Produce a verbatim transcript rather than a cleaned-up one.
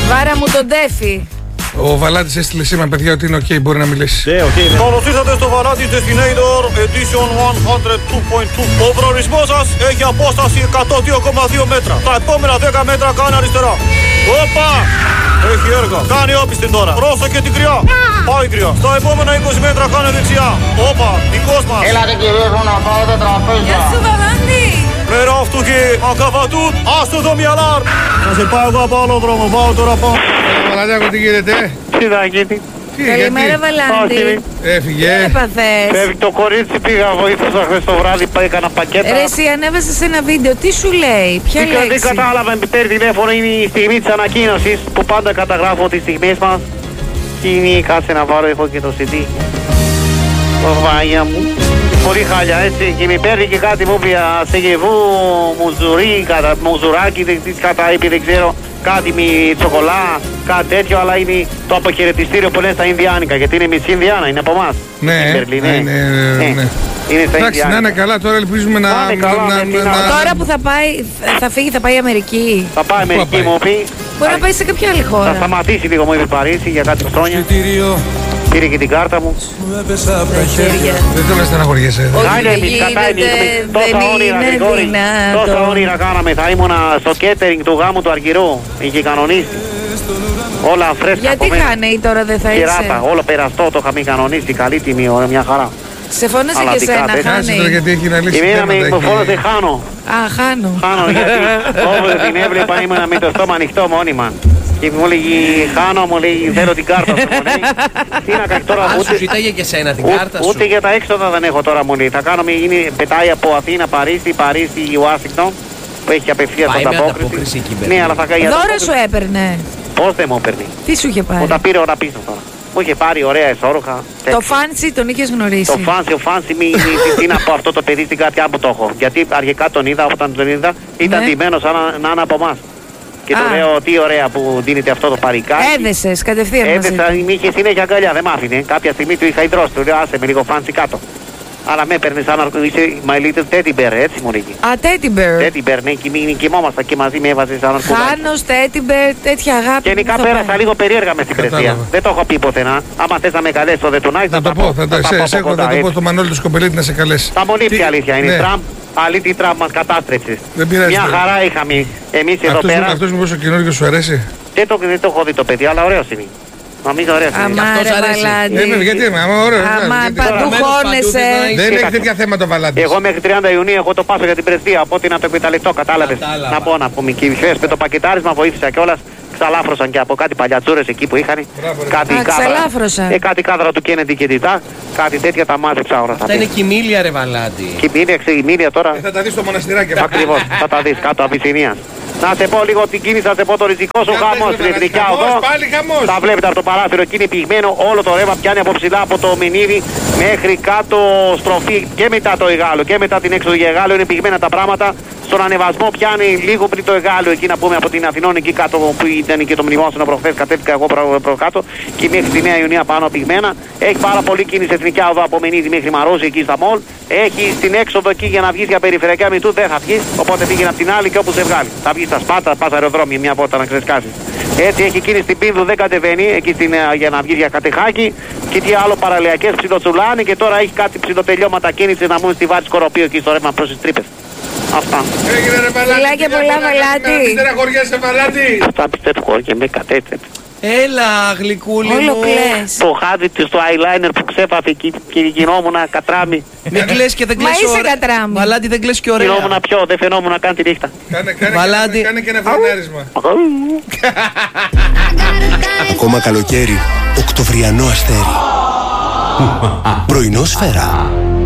Βάρα μου τον τέφι. Ο Βαλάντης έστειλε σήμα, παιδιά, ότι είναι οκ, okay, μπορεί να μιλήσει. Ναι, οκ. Καλώς ήρθατε στο Βαλάντης Destinator Edition εκατόν δύο κόμμα δύο. Ο προορισμός σας έχει απόσταση εκατόν δύο κόμμα δύο μέτρα. Τα επόμενα δέκα μέτρα κάνει αριστερά. Όπα! Έχει έργα. Κάνει όπιστη τώρα. Πρόσεχε την κρυά. Πάει κρυά. Στα επόμενα είκοσι μέτρα κάνει δεξιά. Όπα! Δικός μας. Έλατε κυρίες μου να πάω τα τραπέζια. Γεια σου Βαλάντη. Πέρα αυτού και ακαβατούν. Άστο το μυαλάρ. Θα σε πάω εγώ από άλλο δρόμο. Πάω τώρα πάω. Βαλαντάκο, τι γίνεται? Τι θα γίνει? Καλημέρα Βαλάντη. Έφυγε. Τι έπαθες? Φεύγει το κορίτσι, πήγα, βοήθησα χθες το βράδυ, πάει έκανα πακέτα. Ρε εσύ ανέβασες ένα βίντεο, τι σου λέει, ποια Τι κα- λέξη? Δεν κατάλαβα, με παίρνει τηλέφωνο, είναι η στιγμή της ανακοίνωσης που πάντα καταγράφω τις στιγμές μας. Και είναι, κάτσε να βάλω, έχω και το σι ντι. Ωρβάγια μου. Πολύ χάλια έτσι και με παίρνει και κάτι μου πει σεγεβού, μουζουρί, κατα, μουζουράκι, δεν τι κατά είπε, δεν ξέρω. Κάτι με τσοκολά, κάτι τέτοιο, αλλά είναι το αποχαιρετιστήριο που λένε στα Ινδιάνικα, γιατί είναι μισή Ινδιάνα, είναι από εμάς. Ναι, Μπερλίν, ναι, ναι, ναι. Είναι στα Εντάξει, να είναι καλά, τώρα ελπίζουμε να... Να είναι καλά, να- ναι, να- τι να- να- Τώρα που θα πάει, θα φύγει, θα πάει Αμερική. Θα πάει Πού θα Αμερική πάει? μου πει. Μπορεί να πάει σε κάποια άλλη Θα χώρα. σταματήσει λίγο μου είπε Παρίσι για κάτι χρόνια. Πήρε και την κάρτα μου. Τα χέρια. Δεν θέλω να στεναχωριέσαι. Ό,τι Άιντε, δεν εμείς κατά γίνεται, εμείς, τόσα δεν όνειρα, είναι Γρηγόρη, δυνατό. τόσα όνειρα κάναμε. Θα ήμουνα στο catering του γάμου του Αργυρού. Είχε κανονίσει. Όλα φρέσκα από Γιατί μένα. χάνει τώρα δεν θα Κεράτα, είσαι? όλο περαστό το είχαμε κανονίσει. Καλή τιμή, ωραία, μια χαρά. Σε φώνασε Αλλά και δικά, σένα, δεν Κάτσε τώρα χάνει. γιατί έχει να λύσει Εμένα θέματα, με έχει- φώνασε χάνω. Α, χάνω. Χάνω γιατί όποτε την έβλεπα ήμουνα με το στόμα ανοιχτό μόνιμα. Και μου λέγει χάνω, μου λέει θέλω την κάρτα σου. Μου λέει. Τι να κάνω τώρα, Α, σου ούτε, ζητάγε και σένα την ούτε, κάρτα σου. ούτε για τα έξοδα δεν έχω τώρα, μου λέει. Θα κάνω, είναι, πετάει από Αθήνα, Παρίσι, Παρίσι, Ουάσιγκτον. Που έχει απευθείας Πάει με ανταπόκριση. ανταπόκριση εκεί, Ναι, Μπερλίν. αλλά θα κάνει Δώρο σου έπαιρνε. Πώς δεν μου έπαιρνε. Τι σου είχε Μου πάρει? τα πήρε ώρα πίσω τώρα. Μου είχε πάρει ωραία εσόρουχα. Το φάντσι τον είχες γνωρίσει. Το φάνσι, ο φάνσι, μη, μη, τι να πω αυτό το παιδί στην καρδιά μου το έχω. Γιατί αρχικά τον είδα, όταν τον είδα, ήταν Ναι. ντυμένος σαν να- να είναι από εμάς. Και του Α. λέω τι ωραία που δίνεται αυτό το παρικάκι. Έδεσες κατευθείαν μαζί Έδεσα, του. μη είχε συνέχεια αγκαλιά, δεν μ' άφηνε. Κάποια στιγμή του είχα ιδρώσει, του λέω άσε με λίγο φάνσι κάτω. Αλλά με έπαιρνε σαν να είσαι my little teddy bear, έτσι μου λέγει. Α, teddy bear. Teddy bear, ναι, και μη- κοιμόμασταν και μαζί με έβαζε σαν ένα κουδάκι. Χάνος, teddy bear, τέτοια αγάπη. Γενικά που θα πέρασα πάει. λίγο περίεργα με στην Κατάλαβα. Πρεσβεία. Δεν το έχω πει πουθενά. Άμα θες να με καλέσεις στο Δετουνάκι, Θα το πω, θα το τα σε- πω σε από έχω, θα κοντά, το πω έτσι. στο Μανώλη του Σκοπελίτη να σε καλέσει. Θα μου λείψει Τι- η αλήθεια. Είναι ναι. η Τραμπ. Αλήτη Τραμπ μας κατάστρεψε. Δεν πειράζει Μια τώρα. χαρά είχαμε εμείς εδώ Αυτός, πέρα. αυτός μήπως ο καινούργιος σου αρέσει? Δεν το, δεν το έχω δει το παιδί, αλλά ωραίος είναι. Νομίζω ωραίος είναι. Αμά αυτός ρε αρέσει. Ε, με, Βαλάντη. γιατί είμαι, άμα ωραίο. Άμα γιατί- παντού Μένεις παντού, χώνεσαι. δεν θα Δεν Είχα- έχει τέτοια θέματα ο Βαλάντης. Εγώ μέχρι τριάντα Ιουνίου έχω το πάσο για την Πρεσβεία, οπότε να το εκμεταλλευτώ, κατάλαβες. Κατάλαβα. Να πω να πούμε και χθες με το πακετάρισμα βοήθησα κιόλας. Ξαλάφρωσαν και από κάτι παλιατσούρες εκεί που είχαν. Μπράβο, ρε. Κάτι Α, κάδρα. ξαλάφρωσαν. Ε, κάτι κάδρα του Κέννεντι και Τιτά. Κάτι τέτοια τα μάζεψα όλα. Αυτά είναι κοιμήλια ρε Βαλάντη. Και η Μίλια, η Μίλια τώρα. Ε, Θα τα δεις στο μοναστηράκι αυτά. Ακριβώς, θα τα δεις κάτω Αβυσσινίας. Να σε πω λίγο την κίνηση, να σε πω το ριζικό σου Για χάμο πες, στην ρε, Εθνική χαμός, Οδό. πάλι χαμός. Τα βλέπετε από το παράθυρο εκεί είναι πυγμένο, όλο το ρεύμα πιάνει από ψηλά από το Μενίδη μέχρι κάτω στροφή και μετά το Εγάλο και μετά την έξοδο για Εγάλο είναι πυγμένα τα πράγματα. Στον ανεβασμό πιάνει λίγο πριν το Εγάλο εκεί να πούμε από την Αθηνών εκεί κάτω που ήταν και το μνημόσυνο προχθές κατέβηκα εγώ προ, προ κάτω και μέχρι τη Νέα Ιουνία πάνω πυγμένα. Έχει πάρα πολύ κίνηση Εθνική Οδό από Μενίδη μέχρι Μαρόζη εκεί στα μολ. Έχει στην έξοδο εκεί για να βγεις για περιφερειακά μητού δεν θα βγεις, οπότε πήγαινε από την άλλη και όπου σε βγάλει. Θα βγεις στα Σπάτα, πας αεροδρόμιο μια πόρτα να ξεσκάσεις. Έτσι έχει κίνηση στην Πίνδου, δεν κατεβαίνει εκεί στην, για να βγει για Κατεχάκη. Και τι άλλο παραλιακές ψιλοτσουλάνει και τώρα έχει κάτι ψιλοτελειώματα κίνηση να μπουν στη Βάρη Σκοροπίου εκεί στο ρεύμα προς τις τρύπες. Αυτά. Έγινε ρε Βαλάντη. Φιλάκια φιλιά πολλά, πολλά, Βαλάντη. Μην στεναχωριέσαι Βαλάντη. Αυτά πιστεύω και με κατέστρεψε. Έλα γλυκούλη Όλο μου. κλαις. Το χάδι της στο eyeliner που ξέφαθε εκεί και γινόμουν κατράμι. Μην κλαις και δεν Μα κλαις είσαι ωραία. κατράμι. Βαλάντη δεν κλαις και ωραία. Γινόμουν πιο, δεν φαινόμουν καν τη νύχτα. Κάνε, κάνε, Βαλάντη. κάνε, κάνε και ένα φρενάρισμα. Ακόμα καλοκαίρι, οκτωβριανό αστέρι. Πρωινό σφαίρα.